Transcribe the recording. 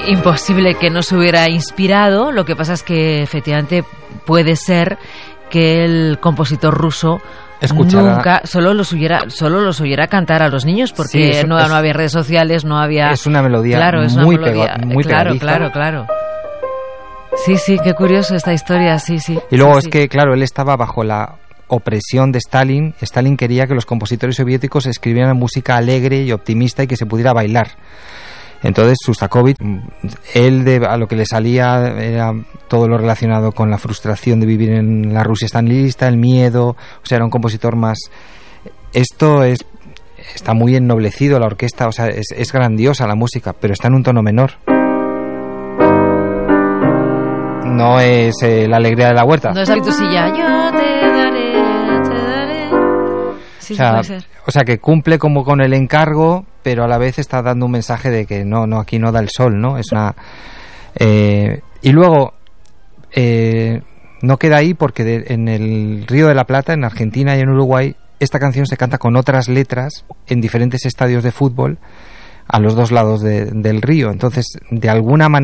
imposible que no se hubiera inspirado. Lo que pasa es que efectivamente puede ser que el compositor ruso nunca solo los oyera cantar a los niños, porque sí, no había redes sociales, no había... Es una melodía muy pegadiza. Claro. Sí, qué curioso esta historia, sí. Y luego es que, claro, él estaba bajo la opresión de Stalin. Stalin quería que los compositores soviéticos escribieran música alegre y optimista y que se pudiera bailar. Entonces Shostakovich, a lo que le salía era todo lo relacionado con la frustración de vivir en la Rusia stalinista, el miedo, o sea, era un compositor más... Esto está muy ennoblecido, la orquesta, o sea, es grandiosa la música, pero está en un tono menor. No es la alegría de la huerta. No es la tusilla, yo te daré. Sí, o sea, que cumple como con el encargo, pero a la vez está dando un mensaje de que no, aquí no da el sol, ¿no? Es una... y luego, no queda ahí porque en el Río de la Plata, en Argentina y en Uruguay, esta canción se canta con otras letras en diferentes estadios de fútbol a los dos lados del río. Entonces, de alguna manera